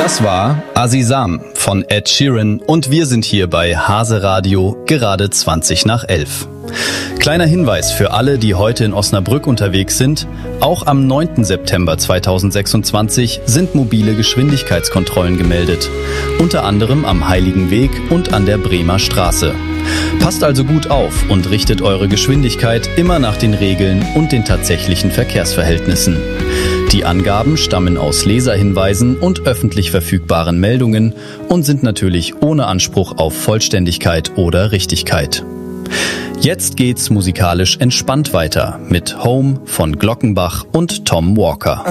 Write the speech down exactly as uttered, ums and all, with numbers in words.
Das war Azizam von Ed Sheeran und wir sind hier bei Hase Radio, gerade zwanzig nach elf. Kleiner Hinweis für alle, die heute in Osnabrück unterwegs sind: Auch am neunten September zweitausendsechsundzwanzig sind mobile Geschwindigkeitskontrollen gemeldet. Unter anderem am Heiligen Weg und an der Bremer Straße. Passt also gut auf und richtet eure Geschwindigkeit immer nach den Regeln und den tatsächlichen Verkehrsverhältnissen. Die Angaben stammen aus Leserhinweisen und öffentlich verfügbaren Meldungen und sind natürlich ohne Anspruch auf Vollständigkeit oder Richtigkeit. Jetzt geht's musikalisch entspannt weiter mit Home von Glockenbach und Tom Walker.